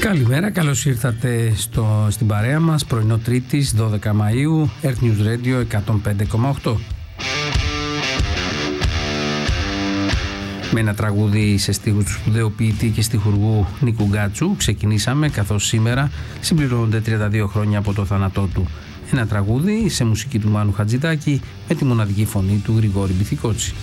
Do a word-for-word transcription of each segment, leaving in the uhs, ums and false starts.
Καλημέρα, καλώς ήρθατε στο, στην παρέα μας, πρωινό Τρίτης, δώδεκα Μαΐου, Earth News Radio εκατόν πέντε κόμμα οκτώ. Με ένα τραγούδι σε στίχους του σπουδαίου ποιητή και στιχουργού Νίκου Γκάτσου ξεκινήσαμε, καθώς σήμερα συμπληρώνονται τριάντα δύο χρόνια από το θάνατό του. Ένα τραγούδι σε μουσική του Μάνου Χατζηδάκη με τη μοναδική φωνή του Γρηγόρη Μπιθικότση.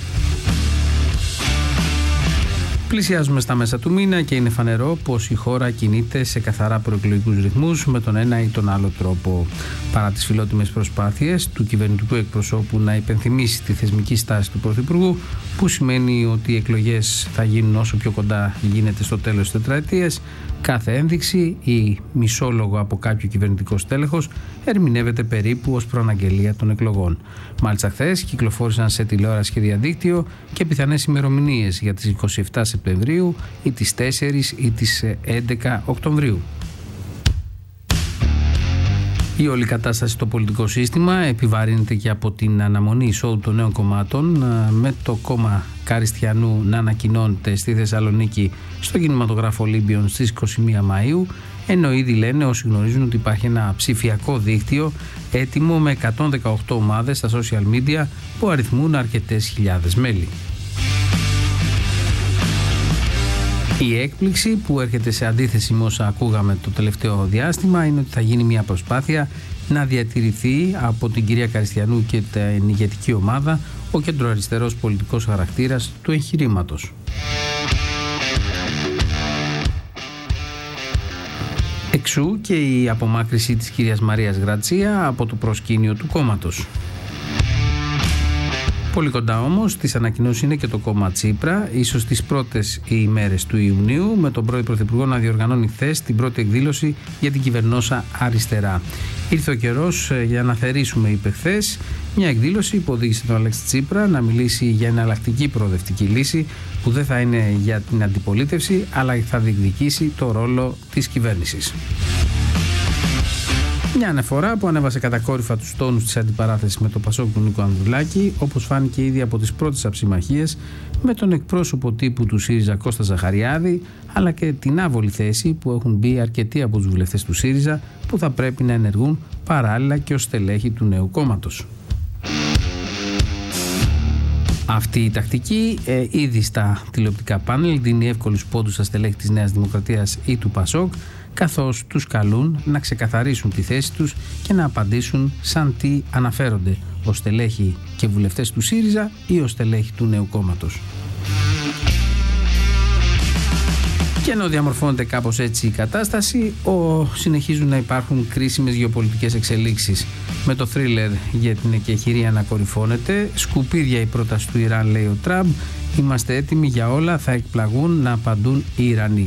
Πλησιάζουμε στα μέσα του μήνα και είναι φανερό πως η χώρα κινείται σε καθαρά προεκλογικούς ρυθμούς με τον ένα ή τον άλλο τρόπο. Παρά τις φιλότιμες προσπάθειες του κυβερνητικού εκπροσώπου να υπενθυμίσει τη θεσμική στάση του Πρωθυπουργού, που σημαίνει ότι οι εκλογές θα γίνουν όσο πιο κοντά γίνεται στο τέλος της τετραετίας, κάθε ένδειξη ή μισόλογο από κάποιο κυβερνητικό στέλεχος ερμηνεύεται περίπου ως προαναγγελία των εκλογών. Μάλιστα, χθες κυκλοφόρησαν σε τηλεόραση και διαδίκτυο και πιθανές ημερομηνίες για τις είκοσι επτά Σεπτεμβρίου ή τις τέσσερις ή τις έντεκα Οκτωβρίου. Η όλη κατάσταση στο πολιτικό σύστημα επιβαρύνεται και από την αναμονή εισόδου των νέων κομμάτων, με το κόμμα Καριστιανού να ανακοινώνεται στη Θεσσαλονίκη στο κινηματογράφο Ολύμπιον στις είκοσι μία Μαΐου, ενώ ήδη λένε όσοι γνωρίζουν ότι υπάρχει ένα ψηφιακό δίκτυο έτοιμο με εκατόν δεκαοκτώ ομάδες στα social media που αριθμούν αρκετές χιλιάδες μέλη. Η έκπληξη που έρχεται σε αντίθεση με όσα ακούγαμε το τελευταίο διάστημα είναι ότι θα γίνει μια προσπάθεια να διατηρηθεί από την κυρία Καριστιανού και την ηγετική ομάδα ο κεντροαριστερός πολιτικός χαρακτήρας του εγχειρήματος. Εξού και η απομάκρυση της κυρίας Μαρίας Γρατσία από το προσκήνιο του κόμματος. Πολύ κοντά όμως τις ανακοινώσεις είναι και το κόμμα Τσίπρα, ίσως τις πρώτες ημέρες του Ιουνίου, με τον πρώην Πρωθυπουργό να διοργανώνει χθες την πρώτη εκδήλωση για την κυβερνόσα αριστερά. Ήρθε ο καιρός για να θερήσουμε, είπε χθες, μια εκδήλωση που οδήγησε τον Αλέξη Τσίπρα να μιλήσει για εναλλακτική προοδευτική λύση που δεν θα είναι για την αντιπολίτευση, αλλά θα διεκδικήσει το ρόλο της κυβέρνησης. Μια αναφορά που ανέβασε κατακόρυφα τους τόνους της αντιπαράθεσης με το Πασόκ του Νίκου Ανδρουλάκη, όπως φάνηκε ήδη από τις πρώτες αψημαχίες με τον εκπρόσωπο τύπου του ΣΥΡΙΖΑ Κώστα Ζαχαριάδη, αλλά και την άβολη θέση που έχουν μπει αρκετοί από τους βουλευτές του ΣΥΡΙΖΑ που θα πρέπει να ενεργούν παράλληλα και ως στελέχη του νέου κόμματος. Αυτή η τακτική ε, ήδη στα τηλεοπτικά πάνελ δίνει εύκολους πόντους στα στελέχη της Νέας Δημοκρατίας ή του Πασόκ, καθώς τους καλούν να ξεκαθαρίσουν τη θέση τους και να απαντήσουν σαν τι αναφέρονται, ως στελέχη και βουλευτές του ΣΥΡΙΖΑ ή ως στελέχη του νέου κόμματος. Και ενώ διαμορφώνεται κάπως έτσι η κατάσταση, ο, συνεχίζουν να υπάρχουν κρίσιμες γεωπολιτικές εξελίξεις. Με το θρίλερ για την εκεχηρία να κορυφώνεται, σκουπίδια η πρόταση του Ιράν, λέει ο Τραμπ, είμαστε έτοιμοι για όλα, θα εκπλαγούν να απαντούν οι Ιρανοί.